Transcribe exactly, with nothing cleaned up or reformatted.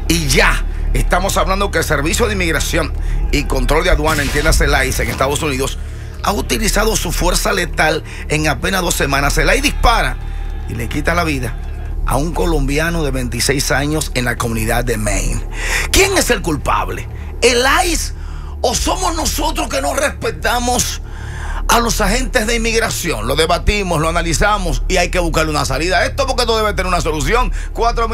Y ya estamos hablando que el Servicio de Inmigración y Control de Aduana, entiéndase el I C E en Estados Unidos, ha utilizado su fuerza letal en apenas dos semanas. El I C E dispara y le quita la vida a un colombiano de veintiséis años en la comunidad de Maine. ¿Quién es el culpable? ¿El I C E o somos nosotros que no respetamos a los agentes de inmigración? Lo debatimos, lo analizamos y hay que buscarle una salida a esto, porque esto debe tener una solución. Cuatro